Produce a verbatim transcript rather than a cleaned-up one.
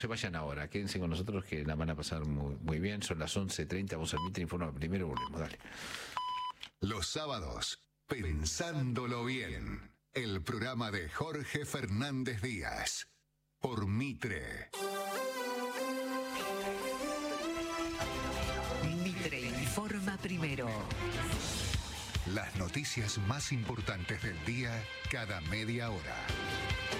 se vayan ahora, quédense con nosotros que la van a pasar muy, muy bien. Son las once treinta, vos al Mitre Informa primero, volvemos, dale. Los sábados, Pensándolo Bien, el programa de Jorge Fernández Díaz, por Mitre. Mitre Informa primero. Las noticias más importantes del día cada media hora.